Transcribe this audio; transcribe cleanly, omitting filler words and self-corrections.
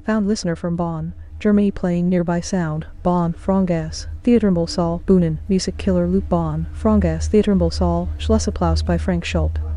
Found listener from Bonn, Germany playing nearby sound. Bonn, Frongas, Theaterballsaal, Bühnen, Music Killer Loop Bonn, Frongas Theaterballsaal, Schlussapplaus by Frank Schulp.